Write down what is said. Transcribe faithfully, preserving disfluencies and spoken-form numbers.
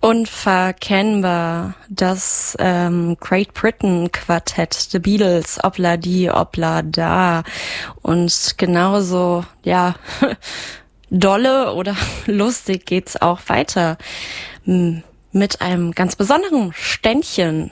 Unverkennbar, das ähm, Great Britain Quartett, The Beatles, Obla di, Obla da. Und genauso, ja, dolle oder lustig geht's auch weiter m- mit einem ganz besonderen Ständchen.